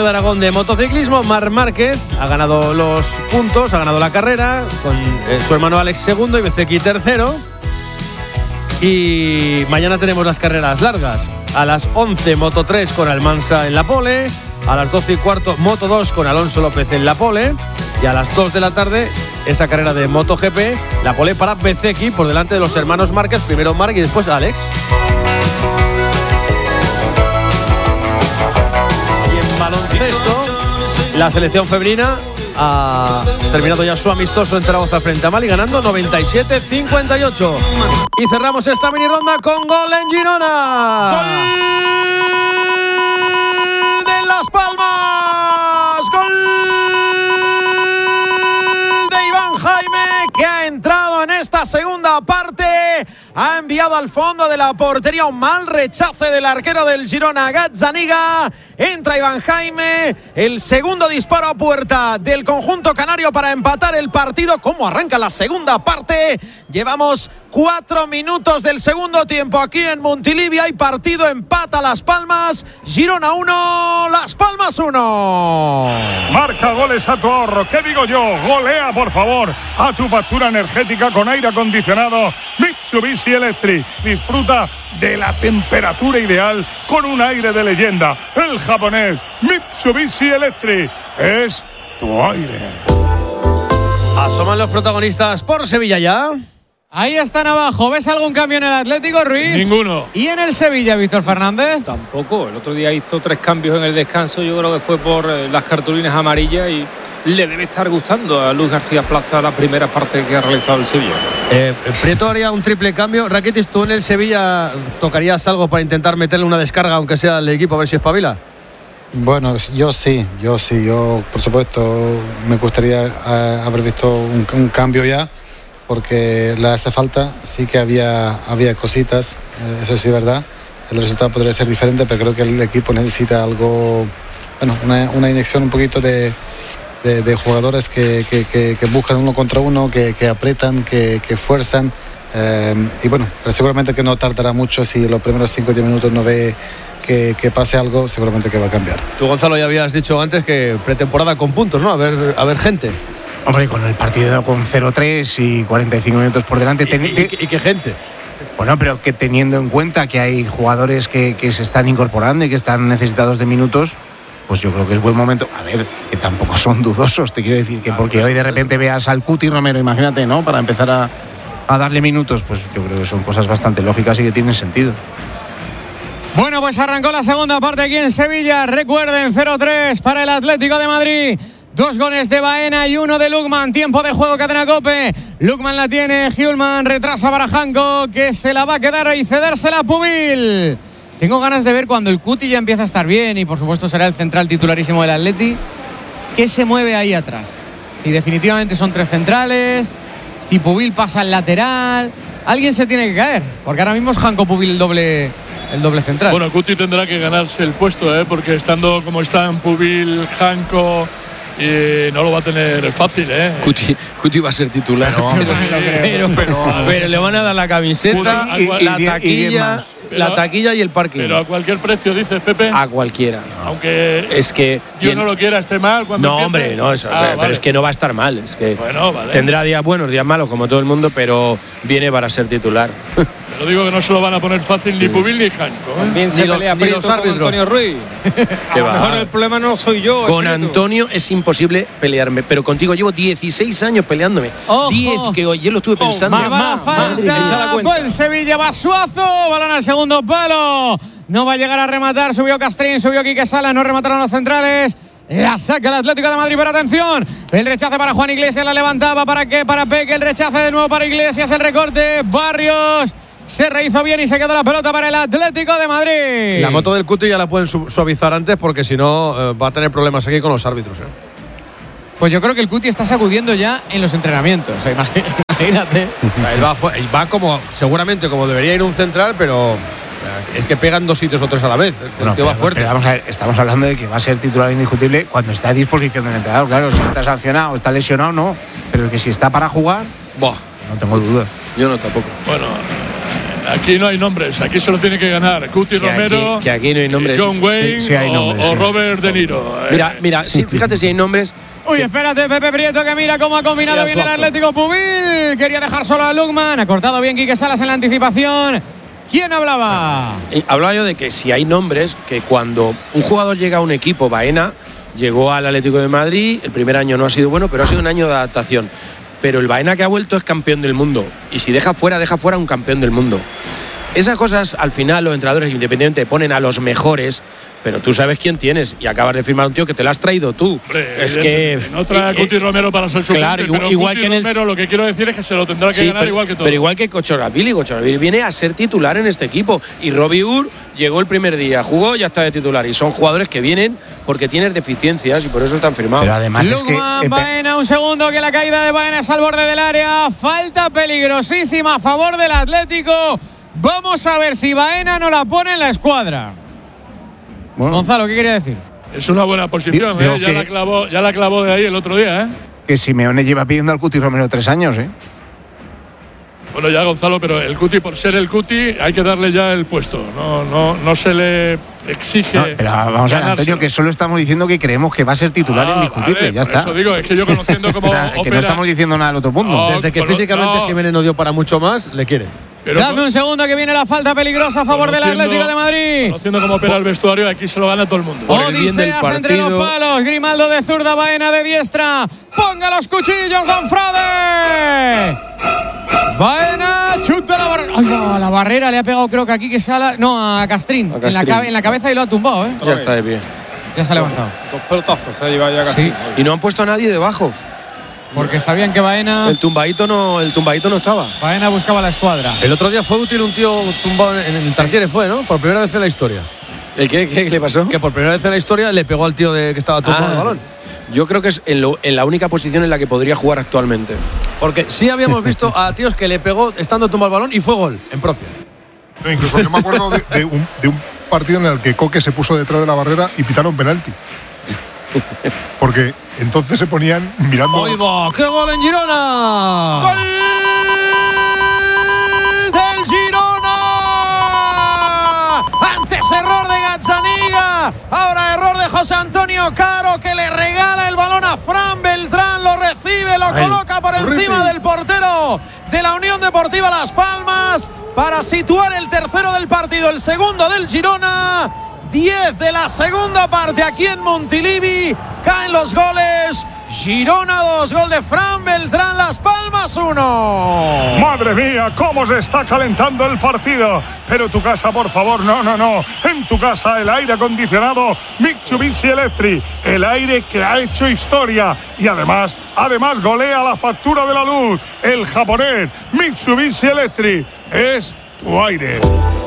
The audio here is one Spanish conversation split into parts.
de Aragón de motociclismo. Marc Márquez ha ganado los puntos, ha ganado la carrera con su hermano Alex segundo y Bezzecchi tercero. Y mañana tenemos las carreras largas. A las 11 Moto 3 con Almansa en la pole. A las 12 y cuarto Moto 2 con Alonso López en la pole. Y a las 2 de la tarde esa carrera de MotoGP, la pole para Bezzecchi por delante de los hermanos Márquez. Primero Marc y después Alex. Baloncesto, la selección femenina ha terminado ya su amistoso en Zaragoza frente a Mali, ganando 97-58. Y cerramos esta mini ronda con gol en Girona. ¡Gol de Las Palmas! ¡Gol de Iván Jaime, que ha entrado en esta segunda parte! Ha enviado al fondo de la portería un mal rechace del arquero del Girona, Gazzaniga. Entra Iván Jaime, el segundo disparo a puerta del conjunto canario para empatar el partido. ¿Cómo arranca la segunda parte? Llevamos 4 minutos del segundo tiempo aquí en Montilivi. Hay partido, empata Las Palmas, Girona 1, Las Palmas 1. Marca goles a tu ahorro. ¿Qué digo yo? Golea, por favor, a tu factura energética con aire acondicionado Mitsubishi Electric. Disfruta de la temperatura ideal con un aire de leyenda. El japonés Mitsubishi Electric es tu aire. Asoman los protagonistas por Sevilla ya. Ahí están abajo. ¿Ves algún cambio en el Atlético, Ruiz? Ninguno. ¿Y en el Sevilla, Víctor Fernández? Tampoco. El otro día hizo 3 cambios en el descanso. Yo creo que fue por las cartulinas amarillas y le debe estar gustando a Luis García Plaza la primera parte que ha realizado el Sevilla. Prieto haría un triple cambio. Rakitic, ¿tú en el Sevilla tocarías algo para intentar meterle una descarga, aunque sea al equipo, a ver si espabila? Bueno, yo sí. Yo por supuesto me gustaría haber visto un cambio ya, porque le hace falta. Sí que había cositas, eso sí es verdad. El resultado podría ser diferente, pero creo que el equipo necesita algo, bueno, una inyección un poquito de jugadores que buscan uno contra uno, que apretan, que fuerzan. Y bueno, pero seguramente que no tardará mucho. Si los primeros 5 o 10 minutos no ve que pase algo, seguramente que va a cambiar. Tú, Gonzalo, ya habías dicho antes que pretemporada con puntos, ¿no? A ver gente. Hombre, con el partido con 0-3 y 45 minutos por delante. ¿Y qué gente? Bueno, pero que teniendo en cuenta que hay jugadores que se están incorporando y que están necesitados de minutos, pues yo creo que es buen momento. A ver, que tampoco son dudosos, te quiero decir, que porque hoy de repente veas al Cuti Romero, imagínate, ¿no? Para empezar a darle minutos, pues yo creo que son cosas bastante lógicas y que tienen sentido. Bueno, pues arrancó la segunda parte aquí en Sevilla. Recuerden, 0-3 para el Atlético de Madrid. 2 goles de Baena y 1 de Lukman. Tiempo de juego, Cadena COPE. Lukman la tiene, Hjulman retrasa para Janko, que se la va a quedar y cedérsela a Pubil. Tengo ganas de ver cuando el Cuti ya empieza a estar bien, y por supuesto será el central titularísimo del Atleti, qué se mueve ahí atrás. Si definitivamente son 3 centrales, si Pubil pasa al lateral, alguien se tiene que caer, porque ahora mismo es Janko Pubil el doble central. Bueno, Cuti tendrá que ganarse el puesto, porque estando como están Pubil, Janko, y no lo va a tener fácil, Cuti va a ser titular. Pero le van a dar la camiseta, la taquilla. La taquilla y el parking. Pero a cualquier precio, dices, Pepe. A cualquiera. Aunque es que Dios no lo quiera, esté mal cuando no, empiece. hombre, no, eso, pero vale. es que no va a estar mal. Es que bueno, vale. Tendrá días buenos, días malos, como todo el mundo, pero viene para ser titular. Pero digo que no se lo van a poner fácil ni Pubil ni Janko. También se pelea Prieto con Antonio Ruiz. A lo mejor el problema no soy yo. Con Antonio es imposible pelearme, pero contigo llevo 16 años peleándome. ¡Ojo! 10 que hoy lo estuve pensando. Me va a falta. Buen Sevilla, Basuazo. Balón al segundo palo. No va a llegar a rematar. Subió Castrín, subió Quique Sala. No remataron los centrales. La saca el Atlético de Madrid, pero atención. El rechace para Juan Iglesias. La levantaba. ¿Para qué? Para Peque. El rechace de nuevo para Iglesias. El recorte. Barrios. Se rehizo bien y se quedó la pelota para el Atlético de Madrid. La moto del Cuti ya la pueden suavizar antes, porque si no va a tener problemas aquí con los árbitros. Pues yo creo que el Cuti está sacudiendo ya en los entrenamientos. O sea, imagínate. Él va como, seguramente como debería ir un central, pero es que pegan 2 sitios o 3 a la vez. El tío va fuerte. Pero vamos a ver, estamos hablando de que va a ser titular indiscutible cuando está a disposición del entrenador. Claro, si está sancionado, está lesionado, no. Pero que si está para jugar, Buah, no tengo dudas. yo no tampoco. Bueno, Aquí no hay nombres, aquí solo tiene que ganar Cuti Romero, que aquí no hay nombres. John Wayne o Robert De Niro. Mira, sí, fíjate si hay nombres. Uy, espérate, Pepe Prieto, que mira cómo ha combinado bien el Atlético Pubil. Quería dejar solo a Lukman. Ha cortado bien Quique Salas en la anticipación. ¿Quién hablaba? Hablaba yo de que si hay nombres, que cuando un jugador llega a un equipo, Baena llegó al Atlético de Madrid, el primer año no ha sido bueno, pero ha sido un año de adaptación. Pero el Baena que ha vuelto es campeón del mundo. Y si deja fuera a un campeón del mundo. Esas cosas, al final, los entrenadores independientes ponen a los mejores, pero tú sabes quién tienes y acabas de firmar un tío que te lo has traído tú. Hombre, es que no trae a Cuti Romero para ser suplente, claro, pero igual Cuti que Romero, lo que quiero decir es que se lo tendrá que ganar igual que todo. Pero igual que Kochorashvili viene a ser titular en este equipo. Y Robbie Ur llegó el primer día, jugó, ya está de titular. Y son jugadores que vienen porque tienen deficiencias y por eso están firmados. Pero además Lukman, es que Baena, un segundo, que la caída de Baena es al borde del área. Falta peligrosísima a favor del Atlético. Vamos a ver si Baena no la pone en la escuadra. Bueno. Gonzalo, ¿qué quería decir? Es una buena posición, ya la clavó de ahí el otro día, Que Simeone lleva pidiendo al Cuti Romero 3 años, Bueno, ya Gonzalo, pero el Cuti, por ser el Cuti, hay que darle ya el puesto. No se le exige. No, pero vamos a ver, Antonio, que solo estamos diciendo que creemos que va a ser titular indiscutible, ya está. Eso digo, es que yo conociendo cómo que no estamos diciendo nada del otro mundo. Desde que físicamente Jiménez no dio para mucho más, le quiere. Pero dame un segundo, que viene la falta peligrosa a favor del Atlético de Madrid. Conociendo cómo opera el vestuario, aquí se lo gana todo el mundo. Odiseas entre los palos. Grimaldo de zurda, Baena de diestra. ¡Ponga los cuchillos, don Frade! Baena chuta la barrera. ¡Ay, no! La barrera le ha pegado, creo que aquí que sale. No, a Castrín. En la cabeza y lo ha tumbado, Ya está de pie. Ya se ha levantado. 2 pelotazos se ha llevado ya Castrín. Sí. Y no han puesto a nadie debajo. Porque sabían que Baena. El tumbadito no estaba. Baena buscaba la escuadra. El otro día fue útil un tío tumbado en el Tartiere, ¿no? Por primera vez en la historia. ¿El qué le pasó? Que por primera vez en la historia le pegó al tío que estaba tumbado el balón. Yo creo que es en la única posición en la que podría jugar actualmente. Porque sí habíamos visto a tíos que le pegó estando tumbado el balón y fue gol en propia. No, incluso yo me acuerdo de un partido en el que Coque se puso detrás de la barrera y pitaron penalti. Porque entonces se ponían mirando. ¡Oy, va! ¡Qué gol en Girona! ¡Gol del Girona! Antes error de Gazzaniga, ahora error de José Antonio Caro, que le regala el balón a Fran Beltrán, lo recibe, lo coloca por encima del portero de la Unión Deportiva Las Palmas para situar el tercero del partido, el segundo del Girona. 10 de la segunda parte aquí en Montilivi. Caen los goles. Girona 2, gol de Fran Beltrán, Las Palmas 1. Madre mía, cómo se está calentando el partido. Pero tu casa, por favor, no. En tu casa el aire acondicionado Mitsubishi Electric, el aire que ha hecho historia y además golea la factura de la luz. El japonés Mitsubishi Electric es tu aire.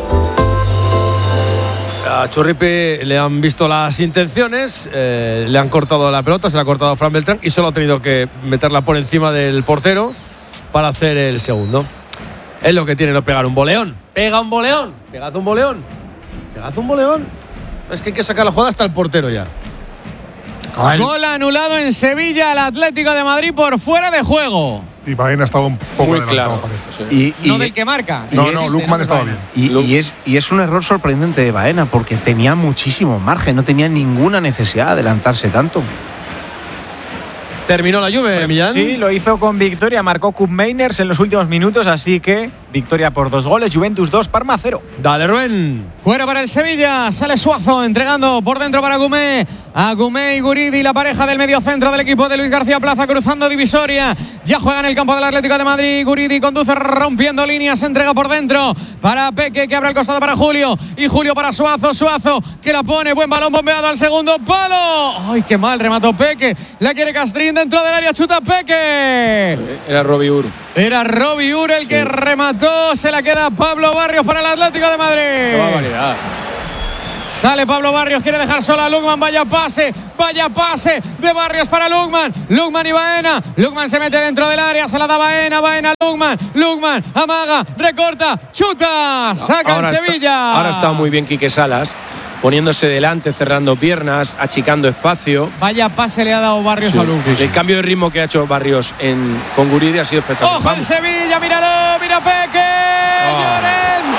A Churripi le han visto las intenciones, le han cortado la pelota, se la ha cortado a Fran Beltrán y solo ha tenido que meterla por encima del portero para hacer el segundo. Es lo que tiene no pegar un boleón. ¡Pega un boleón! ¡Pegad un boleón! ¡Pegad un boleón! Es que hay que sacar la jugada hasta el portero ya. Gol anulado en Sevilla al Atlético de Madrid por fuera de juego. Y Baena estaba un poco muy adelantado, claro. parece. No del que marca. No, Lukman estaba bien. Y es un error sorprendente de Baena, porque tenía muchísimo margen, no tenía ninguna necesidad de adelantarse tanto. Terminó la Juve, Millán. Sí, lo hizo con victoria, marcó Koopmeiners en los últimos minutos, así que victoria por 2 goles, Juventus 2, Parma 0. Dale, Rubén. Fuera para el Sevilla, sale Suazo entregando por dentro para Gumé. A Gumé y Guridi, la pareja del mediocentro del equipo de Luis García Plaza, cruzando divisoria. Ya juega en el campo del Atlético de Madrid. Guridi conduce rompiendo líneas, entrega por dentro para Peque, que abre el costado para Julio. Y Julio para Suazo, Suazo que la pone, buen balón bombeado al segundo palo. ¡Ay, qué mal remató Peque! La quiere Castrín dentro del área, chuta Peque. Era Robbie Ur. Era Robbie Ur el que remató, se la queda Pablo Barrios para el Atlético de Madrid. ¡Qué barbaridad! Sale Pablo Barrios, quiere dejar sola a Lukman, vaya pase de Barrios para Lukman y Baena. Lukman se mete dentro del área, se la da Baena, Lukman, amaga, recorta, chuta, saca el Sevilla. Ahora está muy bien Quique Salas, poniéndose delante, cerrando piernas, achicando espacio. Vaya pase le ha dado Barrios a Lukman. El cambio de ritmo que ha hecho Barrios con Guridi ha sido espectacular. ¡Ojo el Sevilla, míralo, mira Peque! Llorente.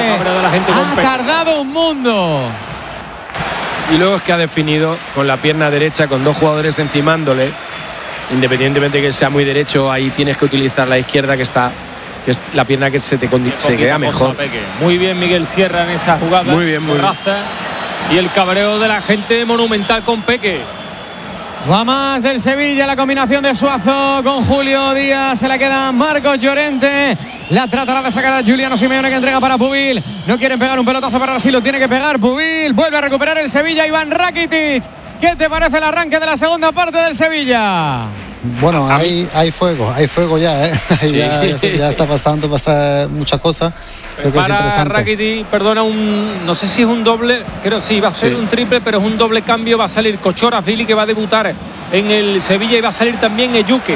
cabreo de la gente con ha Peque. tardado un mundo. Y luego es que ha definido con la pierna derecha, con 2 jugadores encimándole. Independientemente que sea muy derecho, ahí tienes que utilizar la izquierda, que es la pierna que se queda mejor. Muy bien Miguel Sierra en esa jugada. Muy bien, muy bien. Y el cabreo de la gente monumental con Peque. Va más del Sevilla, la combinación de Suazo con Julio Díaz. Se la queda Marcos Llorente. La tratará de sacar a Giuliano Simeone, que entrega para Pubil. No quieren pegar un pelotazo para Brasil, lo tiene que pegar Pubil. Vuelve a recuperar el Sevilla, Iván Rakitic. ¿Qué te parece el arranque de la segunda parte del Sevilla? Bueno, hay fuego ya, ¿eh? Sí. ya está pasando mucha cosa. Creo que es Para interesante. Rakitic, perdona, no sé si es un doble, creo sí, va a ser un triple, pero es un doble cambio. Va a salir Kochorazvili, que va a debutar en el Sevilla, y va a salir también Ejuke.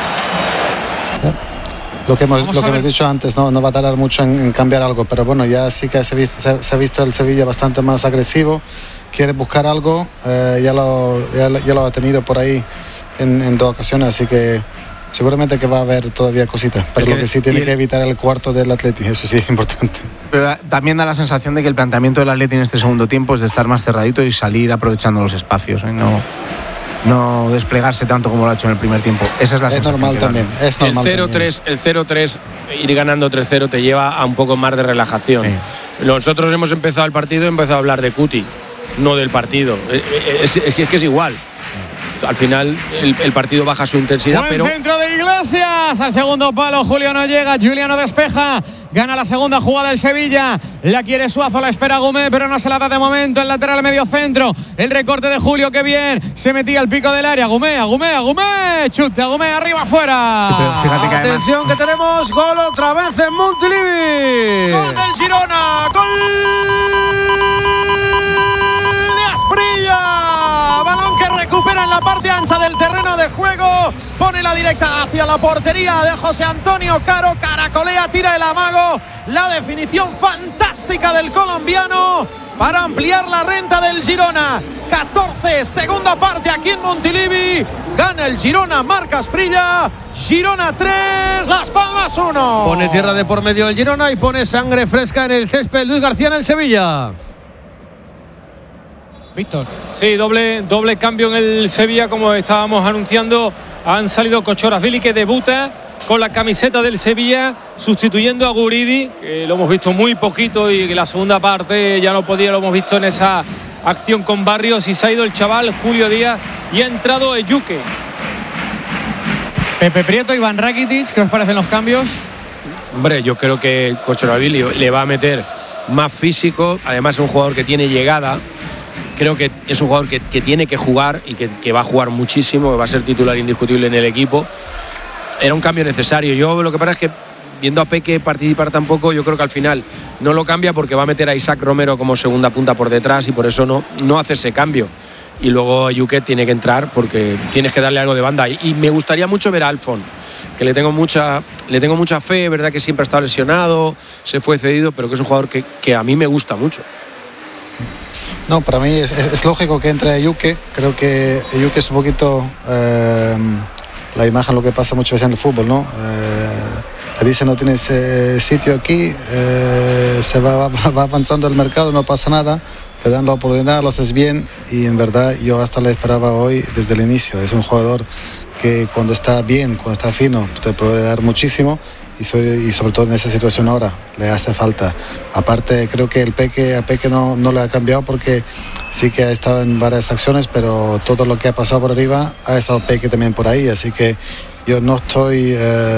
Lo que hemos dicho antes, no va a tardar mucho en cambiar algo, pero bueno, ya sí que se ha visto el Sevilla bastante más agresivo. Quiere buscar algo, ya lo ha tenido por ahí en 2 ocasiones, así que seguramente que va a haber todavía cositas, pero lo que sí tiene que evitar el cuarto del Atleti, eso sí es importante. Pero también da la sensación de que el planteamiento del Atleti en este segundo tiempo es de estar más cerradito y salir aprovechando los espacios, ¿eh? No desplegarse tanto como lo ha hecho en el primer tiempo. Esa es la sensación. Normal también, es normal. El 0-3, ir ganando 3-0 te lleva a un poco más de relajación. Sí. Nosotros hemos empezado el partido, a hablar de Cuti, no del partido. Es que es igual. Al final el partido baja su intensidad. Buen pero centro de Iglesias al segundo palo. Julio no llega, Giuliano despeja. Gana la segunda jugada el Sevilla. La quiere Suazo, la espera Gumé, pero no se la da de momento. El lateral medio centro. El recorte de Julio, que bien. Se metía al pico del área. Gumé. Chute a Gumé, arriba, afuera. Fíjate que además, atención, que tenemos gol otra vez en Montilivi. Gol del Girona. Gol de Asprilla. Balón que recupera en la parte ancha del terreno de juego. Pone la directa hacia la portería de José Antonio Caro. Caracolea, tira el amago. La definición fantástica del colombiano para ampliar la renta del Girona. 14, segunda parte aquí en Montilivi. Gana el Girona, marca Asprilla. Girona 3, Las Palmas 1. Pone tierra de por medio el Girona y pone sangre fresca en el césped Luis García en el Sevilla. Víctor. Sí, doble cambio en el Sevilla, como estábamos anunciando. Han salido Kochorazvili, que debuta con la camiseta del Sevilla, sustituyendo a Guridi, que lo hemos visto muy poquito y que la segunda parte ya no podía, lo hemos visto en esa acción con Barrios, y se ha ido el chaval Julio Díaz y ha entrado Ejuke. Pepe Prieto, Iván Rakitic, ¿qué os parecen los cambios? Hombre, yo creo que Kochorazvili le va a meter más físico. Además es un jugador que tiene llegada. Creo que es un jugador que tiene que jugar y que va a jugar muchísimo, que va a ser titular indiscutible en el equipo. Era un cambio necesario. Yo lo que pasa es que viendo a Peque participar tampoco, yo creo que al final no lo cambia, porque va a meter a Isaac Romero como segunda punta por detrás, y por eso no hace ese cambio. Y luego Ejuke tiene que entrar, porque tienes que darle algo de banda. Y me gustaría mucho ver a Alfon, que le tengo mucha fe, verdad que siempre ha estado lesionado, se fue cedido, pero que es un jugador que a mí me gusta mucho. No, para mí es lógico que entre Ejuke. Creo que Ejuke es un poquito la imagen, lo que pasa muchas veces en el fútbol, ¿no? Te dicen no tienes sitio aquí, se va avanzando el mercado, no pasa nada, te dan la oportunidad, lo haces bien, y en verdad yo hasta le esperaba hoy desde el inicio. Es un jugador que cuando está bien, cuando está fino, te puede dar muchísimo. Y sobre todo en esa situación ahora le hace falta. Aparte, creo que a Peque no le ha cambiado, porque sí que ha estado en varias acciones, pero todo lo que ha pasado por arriba ha estado Peque también por ahí, así que yo no estoy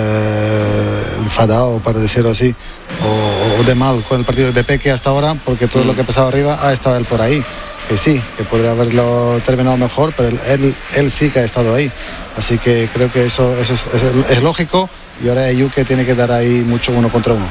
enfadado, para decirlo así, o de mal con el partido de Peque hasta ahora, porque todo lo que ha pasado arriba ha estado él por ahí. Que sí, que podría haberlo terminado mejor, pero él sí que ha estado ahí. Así que creo que eso es lógico, y ahora Ejuke tiene que dar ahí mucho 1 contra 1.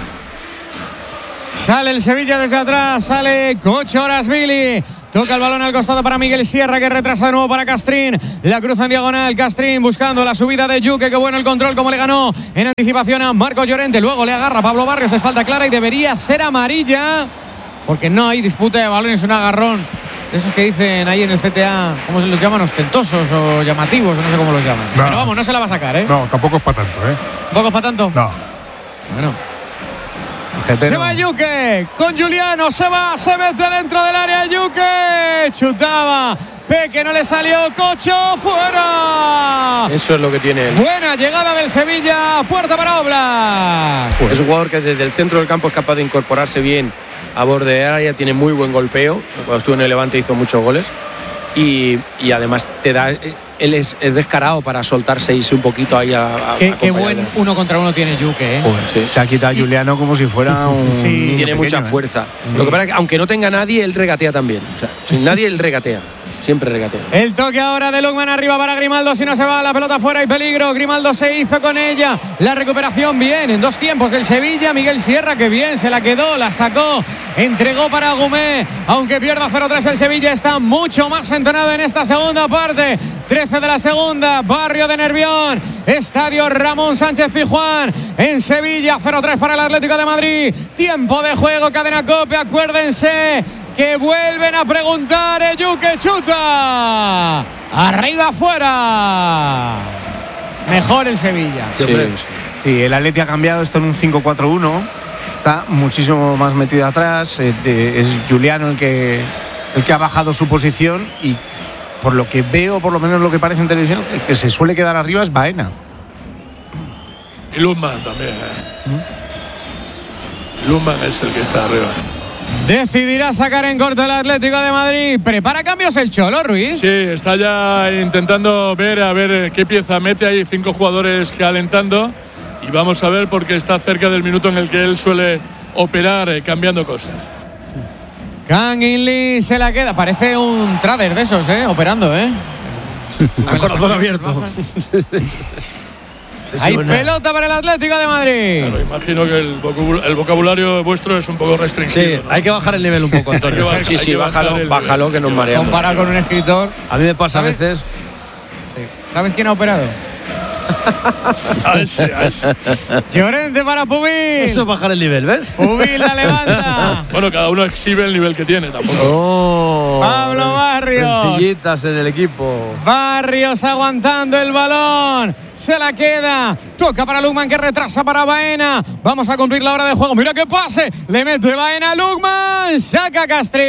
Sale el Sevilla desde atrás, sale Kochorazvili. Toca el balón al costado para Miguel Sierra, que retrasa de nuevo para Castrín. La cruza en diagonal, Castrín buscando la subida de Ejuke. Qué bueno el control, como le ganó en anticipación a Marcos Llorente. Luego le agarra Pablo Barrios, es falta clara y debería ser amarilla, porque no hay disputa de balones, un agarrón. Esos que dicen ahí en el CTA, ¿cómo se los llaman? Ostentosos o llamativos, o no sé cómo los llaman. No. Pero vamos, no se la va a sacar, ¿eh? No, tampoco es para tanto, ¿eh? ¿Tampoco es para tanto? No. Bueno. tarjetero. Se va Yuke con Juliano, se mete dentro del área Yuke. Chutaba. Peque no le salió, Cocho, fuera. Eso es lo que tiene él. Buena llegada del Sevilla, puerta para Oblak. Es un jugador que desde el centro del campo es capaz de incorporarse bien a borde de área, tiene muy buen golpeo. Cuando estuvo en el Levante hizo muchos goles. Y además te da. Él es descarado para soltarse y irse un poquito ahí a Qué buen 1 contra 1 tiene Yuke, ¿eh? Sí. Se ha quitado a Juliano como si fuera un. Sí. niño Tiene mucha pequeño, fuerza. Lo que pasa es que aunque no tenga nadie, él regatea también. O sea, sin nadie, él regatea. Siempre regatea. El toque ahora de Lukman arriba para Grimaldo. Si no se va, la pelota fuera y peligro. Grimaldo se hizo con ella. La recuperación bien en 2 tiempos del Sevilla. Miguel Sierra, que bien se la quedó, la sacó, entregó para Gumé. Aunque pierda 0-3, el Sevilla está mucho más entonado en esta segunda parte. 13 de la segunda, barrio de Nervión, estadio Ramón Sánchez Pizjuán, en Sevilla. 0-3 para el Atlético de Madrid. Tiempo de juego, cadena COPE. Acuérdense que vuelven a preguntar. Yuke chuta. Arriba, afuera. Mejor el Sevilla. Sí, el Atleti ha cambiado esto en un 5-4-1. Está muchísimo más metido atrás. Es Juliano el que ha bajado su posición. Y por lo que veo, por lo menos lo que parece en televisión, el que se suele quedar arriba es Baena. Y Lukman también. Lukman es el que está arriba. Decidirá sacar en corto el Atlético de Madrid. ¿Prepara cambios el Cholo, Ruiz? Sí, está ya intentando ver a ver qué pieza mete. Hay 5 jugadores calentando y vamos a ver porque está cerca del minuto en el que él suele operar cambiando cosas. Kang In Lee se la queda. Parece un trader de esos, operando, A corazón abierto. Hay pelota para el Atlético de Madrid. Claro, imagino que el vocabulario vuestro es un poco restringido. Sí, ¿no? Hay que bajar el nivel un poco, Antonio. Sí, bájalo que nos mareamos. Comparado con un escritor. A mí me pasa a veces. Sí. ¿Sabes quién ha operado? Llorente para Pubil. Eso es bajar el nivel, ¿ves? Pubil la levanta. Bueno, cada uno exhibe el nivel que tiene tampoco. Pablo Barrios. Sencillitas en el equipo. Barrios aguantando el balón. Se la queda. Toca para Lukman, que retrasa para Baena. Vamos a cumplir la hora de juego. Mira qué pase. Le mete Baena a Lukman. Saca Castrín.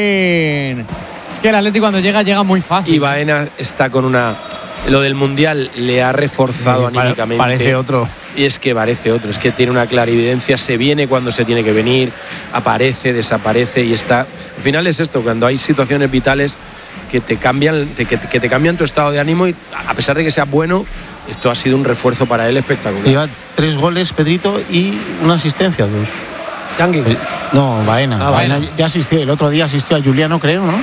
Es que el Atlético cuando llega muy fácil. Y Baena está con una. Lo del Mundial le ha reforzado anímicamente. Parece otro. Y es que parece otro. Es que tiene una clarividencia. Se viene cuando se tiene que venir. Aparece, desaparece y está. Al final es esto, cuando hay situaciones vitales que te cambian, que te cambian tu estado de ánimo, y a pesar de que sea bueno, esto ha sido un refuerzo para él espectacular. Lleva 3 goles, Pedrito, y una asistencia, 2. Kangin. No, Baena. Baena ya asistió. El otro día asistió a Juliano, creo, ¿no?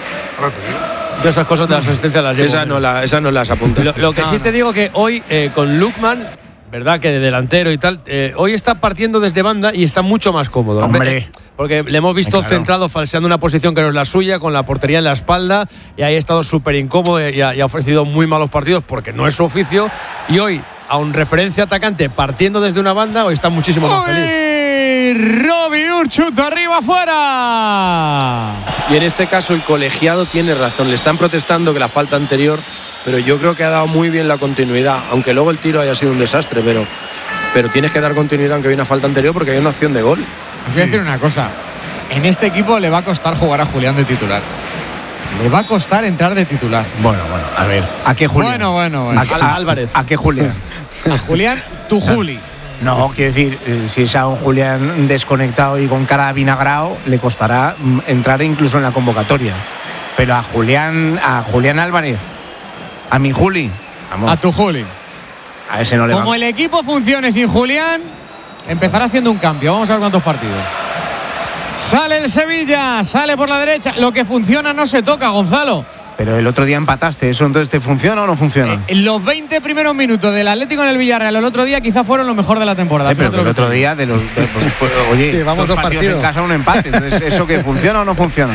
De esas cosas de la asistencia las llevo. Esas no las apunta. Lo que sí te digo que hoy con Lukman, verdad que de delantero y tal, hoy está partiendo desde banda y está mucho más cómodo. Hombre. Porque le hemos visto centrado, falseando una posición que no es la suya, con la portería en la espalda, y ahí ha estado súper incómodo y ha ofrecido muy malos partidos porque no es su oficio. Y hoy, aun referencia atacante, partiendo desde una banda, hoy está muchísimo más feliz. Robbie Urchuta arriba, afuera. Y en este caso el colegiado tiene razón. Le están protestando que la falta anterior, pero yo creo que ha dado muy bien la continuidad, aunque luego el tiro haya sido un desastre, pero tienes que dar continuidad aunque hay una falta anterior porque hay una opción de gol. Os voy a decir una cosa. En este equipo le va a costar jugar a Julián de titular. Le va a costar entrar de titular. Bueno, a ver. ¿A qué Julián? Bueno. ¿A Álvarez. ¿A qué Julián? A Julián, tu Juli. No, quiero decir, si es a un Julián desconectado y con cara vinagrao, le costará entrar incluso en la convocatoria. Pero a Julián Álvarez, a mi Juli, vamos. A tu Juli. A ese no le va. Como el equipo funcione sin Julián, empezará siendo un cambio. Vamos a ver cuántos partidos. Sale el Sevilla, sale por la derecha. Lo que funciona no se toca, Gonzalo. Pero el otro día empataste, ¿eso entonces te funciona o no funciona? En los 20 primeros minutos del Atlético en el Villarreal el otro día quizás fueron lo mejor de la temporada. Pero el otro día oye, sí, vamos 2 partidos en casa, un empate. Entonces, ¿eso qué funciona o no funciona?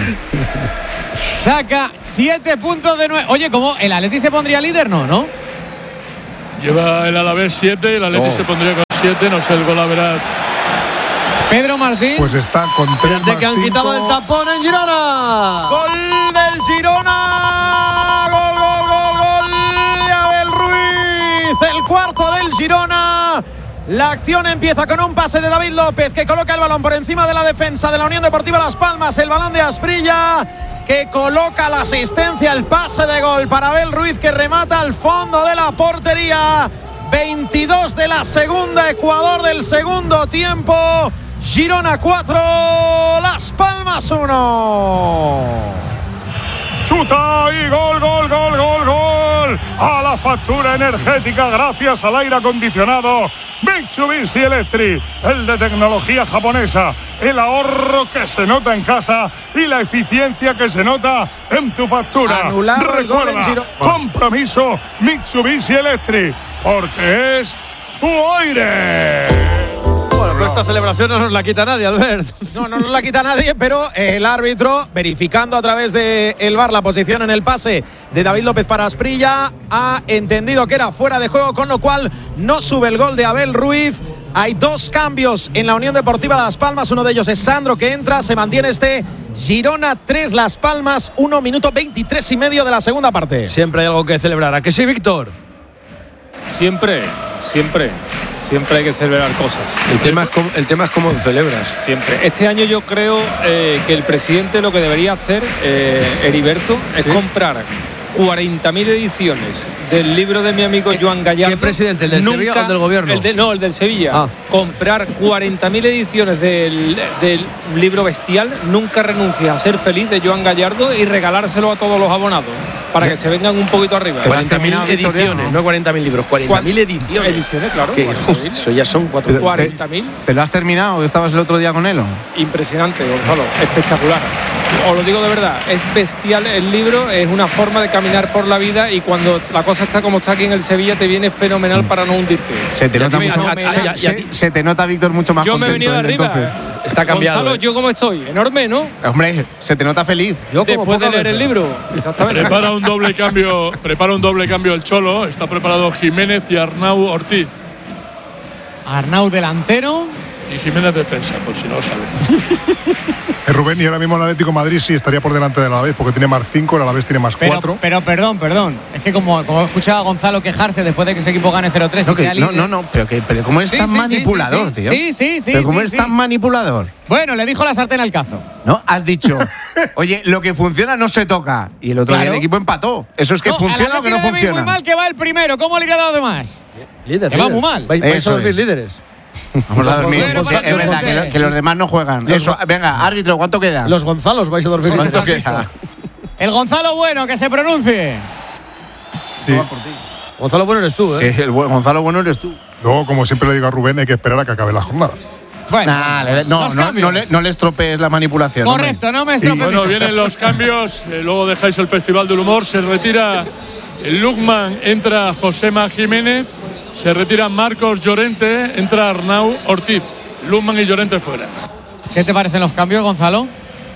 Saca 7 puntos de 9. Oye, ¿cómo el Atleti se pondría líder? No. Lleva el Alavés 7 y el Atleti se pondría con 7, no sé el gol verás. Pedro Martín. Pues está con 3 Desde que han quitado el tapón en Girona. Gol del Girona. Gol de Abel Ruiz. El cuarto del Girona. La acción empieza con un pase de David López, que coloca el balón por encima de la defensa de la Unión Deportiva Las Palmas. El balón de Asprilla, que coloca la asistencia, el pase de gol para Abel Ruiz, que remata al fondo de la portería. 22 de la segunda, Ecuador del segundo tiempo. Girona 4, Las Palmas 1. Chuta y gol, gol, gol, gol, gol. A la factura energética gracias al aire acondicionado Mitsubishi Electric, el de tecnología japonesa. El ahorro que se nota en casa y la eficiencia que se nota en tu factura. Recuerda, compromiso Mitsubishi Electric, porque es tu aire. Bueno, pero esta celebración no nos la quita nadie, Albert. No nos la quita nadie, pero el árbitro, verificando a través del VAR la posición en el pase de David López para Asprilla, ha entendido que era fuera de juego, con lo cual no sube el gol de Abel Ruiz. Hay 2 cambios en la Unión Deportiva Las Palmas, uno de ellos es Sandro, que entra, se mantiene Girona 3, Las Palmas 1, minuto 23 y medio de la segunda parte. Siempre hay algo que celebrar, ¿a que sí, Víctor? Siempre hay que celebrar cosas. El tema es cómo celebras. Siempre. Este año yo creo que el presidente lo que debería hacer, Heriberto, es comprar 40.000 ediciones del libro de mi amigo Joan Gallardo. ¿Qué presidente? ¿El del Sevilla o el del gobierno? El del Sevilla. Comprar 40.000 ediciones del libro bestial, Nunca renuncies a ser feliz, de Joan Gallardo, y regalárselo a todos los abonados para que se vengan un poquito arriba. 40.000 ediciones, no 40.000 libros, 40.000 ediciones. Ediciones, claro. Eso ya son 40.000. ¿Te lo has terminado? ¿Estabas el otro día con él? Impresionante, Gonzalo. Espectacular. Os lo digo de verdad, es bestial el libro, es una forma de caminar por la vida, y cuando la cosa está como está aquí en el Sevilla te viene fenomenal para no hundirte. Se te nota mucho, se te nota, Víctor, mucho más contento. Yo me he venido de arriba. Entonces. Está cambiado. Gonzalo, ¿yo cómo estoy? Enorme, ¿no? Hombre, se te nota feliz. Después de leer el libro. Exactamente. Prepara un doble cambio el Cholo. Está preparado Jiménez y Arnau Ortiz. Arnau delantero y Jiménez defensa, por si no lo sabe. Rubén, y ahora mismo el Atlético de Madrid sí estaría por delante del Alavés, porque tiene más 5, el Alavés tiene más 4. Pero perdón. Es que como he escuchado a Gonzalo quejarse después de que ese equipo gane 0-3 pero ¿cómo es tan manipulador, tío? Sí. ¿Pero cómo es tan manipulador? Bueno, le dijo la sartén al cazo. No, has dicho, oye, lo que funciona no se toca. Y el otro día el equipo empató. ¿Eso es que funciona o que no funciona? Muy mal que va el primero. ¿Cómo le irá a los demás? Líder. Va muy mal. Vais a dormir líderes. Vamos a dormir. Es verdad que los demás no juegan. Venga, árbitro, ¿cuánto queda? Los Gonzalos vais a dormir. ¿Cuánto queda? El Gonzalo Bueno, que se pronuncie. Sí. Gonzalo Bueno eres tú, ¿eh? El Gonzalo Bueno eres tú. Luego, como siempre le digo a Rubén, hay que esperar a que acabe la jornada. Bueno, no le estropees la manipulación. Correcto, no me estropees. Bueno, vienen los cambios. Luego dejáis el Festival del Humor. Se retira el Lukman, entra Josema Jiménez. Se retira Marcos Llorente, entra Arnau Ortiz. Lukman y Llorente fuera. ¿Qué te parecen los cambios, Gonzalo?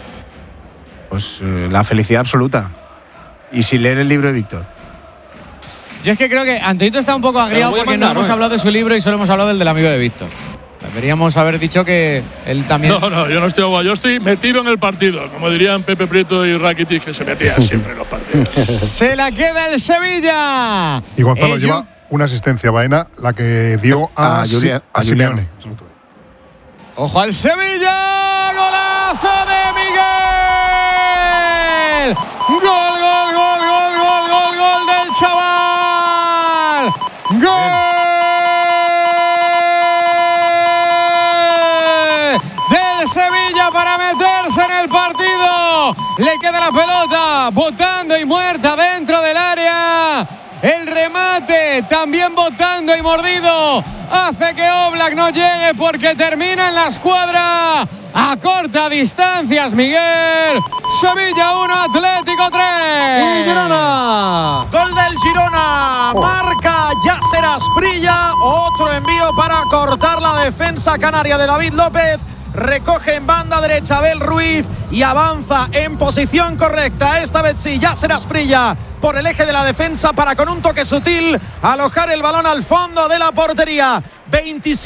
Pues la felicidad absoluta. Y sin leer el libro de Víctor. Yo es que creo que Antonito está un poco agriado porque no hemos hablado de su libro y solo hemos hablado del amigo de Víctor. Deberíamos haber dicho que él también… No, yo no estoy agua, yo estoy metido en el partido, como dirían Pepe Prieto y Rakitic, que se metían siempre en los partidos. Se la queda el Sevilla. Y Gonzalo lleva una asistencia, Baena, la que dio a Simeone. ¡Ojo al Sevilla! ¡Golazo de Miguel! ¡Gol del chaval! ¡Gol! Sevilla para meterse en el partido. Le queda la pelota botando y muerta dentro del área. El remate también botando y mordido hace que Oblak no llegue, porque termina en la escuadra a corta distancias. Miguel. Sevilla 1, Atlético 3. Girona. Gol del Girona. Marca Yasser Asprilla. Otro envío para cortar la defensa canaria de David López. Recoge en banda derecha Abel Ruiz y avanza en posición correcta. Esta vez sí, Yasser Asprilla por el eje de la defensa para, con un toque sutil, alojar el balón al fondo de la portería. 27